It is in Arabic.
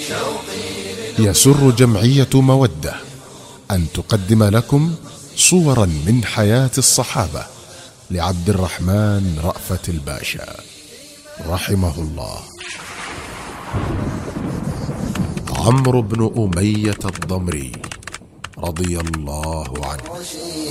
يسر جمعية مودة أن تقدم لكم صورا من حياة الصحابة لعبد الرحمن رأفت الباشا رحمه الله. عمرو بن أمية الضمري رضي الله عنه.